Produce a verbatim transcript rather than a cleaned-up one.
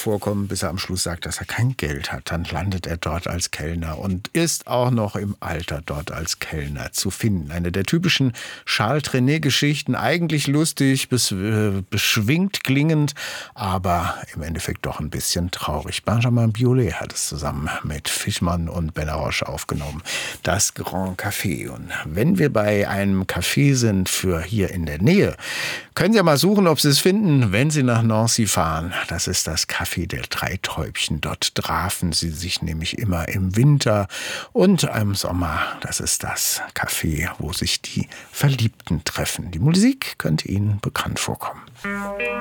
vorkommen, bis er am Schluss sagt, dass er kein Geld hat. Dann landet er dort als Kellner und ist auch noch im Alter dort als Kellner zu finden. Eine der typischen Charles Trenet-Geschichten, eigentlich lustig, bis, äh, beschwingt klingend, aber im Endeffekt doch ein bisschen traurig. Benjamin Biolay hat es zusammen mit Fischmann und Benaroche aufgenommen. Das Grand Café. Und wenn wir bei einem Café sind für hier in der Nähe, können Sie ja mal suchen, ob Sie es finden, wenn Sie nach Nancy fahren. Das ist das Café der Drei Täubchen. Dort trafen sie sich nämlich immer im Winter und im Sommer. Das ist das Café, wo sich die Verliebten treffen. Die Musik könnte Ihnen bekannt vorkommen.